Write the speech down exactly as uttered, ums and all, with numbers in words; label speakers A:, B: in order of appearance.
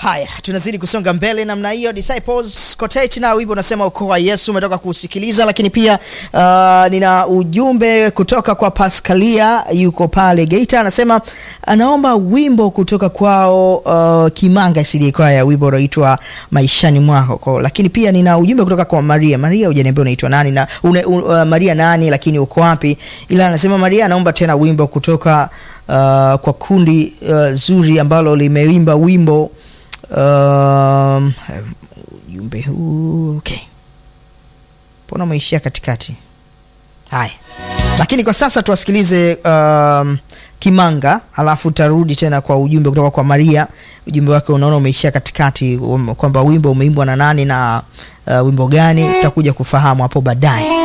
A: Haya, tunazidi kusonga mbele namna hiyo. Disciples Cottage na wimbo unasema okoa Yesu umetoka kusikiliza, lakini pia uh, nina ujumbe kutoka kwa Pascalia, yuko pale Geita, anasema anaomba wimbo kutoka kwao uh, Kimanga C D Choir, wimbo unaitwa Maishani Mwako. Lakini pia nina ujumbe kutoka kwa Maria. Maria hujaniambia unaitwa nani na une, uh, Maria nani lakini uko wapi? Ila anasema Maria anaomba tena wimbo kutoka uh, kwa kundi uh, zuri ambalo limeimba wimbo Um, ujumbe huu okay. Pona umeishia katikati. Haya. Lakini kwa sasa tuwasikilize um, Kimanga, alafu tarudi tena kwa ujumbe kutoka kwa Maria. Ujumbe wake unaona umeishia katikati, um, kwamba wimbo umeimbwa na nani na uh, wimbo gani tutakuja kufahamu hapo baadaye.